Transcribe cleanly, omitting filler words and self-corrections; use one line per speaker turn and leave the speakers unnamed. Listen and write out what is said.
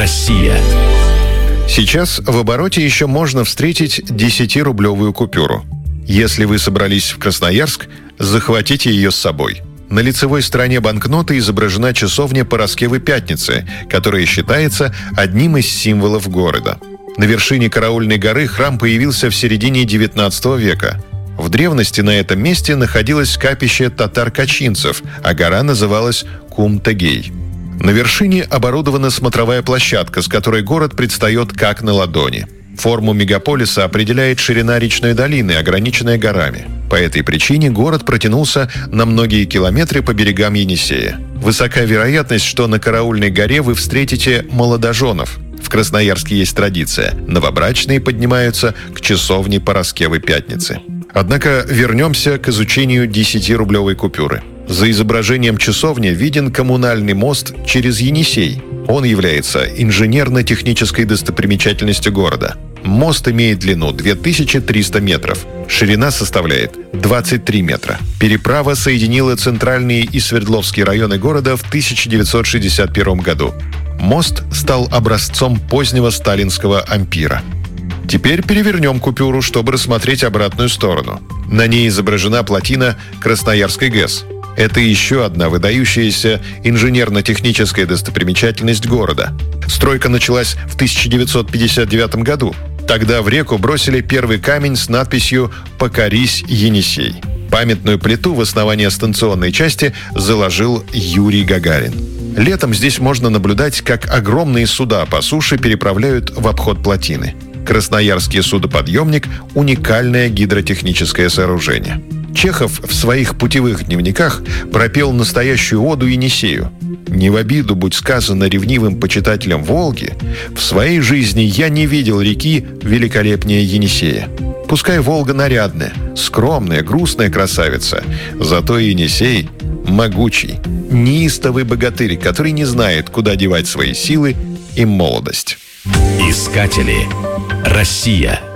Россия.
Сейчас в обороте еще можно встретить 10-рублевую купюру. Если вы собрались в Красноярск, захватите ее с собой. На лицевой стороне банкноты изображена часовня Параскевы Пятницы, которая считается одним из символов города. На вершине Караульной горы храм появился в середине XIX века. В древности на этом месте находилось капище татар-качинцев, а гора называлась Кум-Тагей. На вершине оборудована смотровая площадка, с которой город предстает как на ладони. Форму мегаполиса определяет ширина речной долины, ограниченная горами. По этой причине город протянулся на многие километры по берегам Енисея. Высока вероятность, что на Караульной горе вы встретите молодоженов. В Красноярске есть традиция. Новобрачные поднимаются к часовне Параскевы Пятницы. Однако вернемся к изучению 10-рублевой купюры. За изображением часовни виден коммунальный мост через Енисей. Он является инженерно-технической достопримечательностью города. Мост имеет длину 2300 метров. Ширина составляет 23 метра. Переправа соединила центральные и Свердловские районы города в 1961 году. Мост стал образцом позднего сталинского ампира. Теперь перевернем купюру, чтобы рассмотреть обратную сторону. На ней изображена плотина Красноярской ГЭС. Это еще одна выдающаяся инженерно-техническая достопримечательность города. Стройка началась в 1959 году. Тогда в реку бросили первый камень с надписью «Покорись, Енисей». Памятную плиту в основании станционной части заложил Юрий Гагарин. Летом здесь можно наблюдать, как огромные суда по суше переправляют в обход плотины. Красноярский судоподъемник – уникальное гидротехническое сооружение. Чехов в своих путевых дневниках пропел настоящую оду Енисею. «Не в обиду будь сказано ревнивым почитателям Волги, в своей жизни я не видел реки великолепнее Енисея. Пускай Волга нарядная, скромная, грустная красавица, зато Енисей могучий, неистовый богатырь, который не знает, куда девать свои силы и молодость».
Искатели. Россия.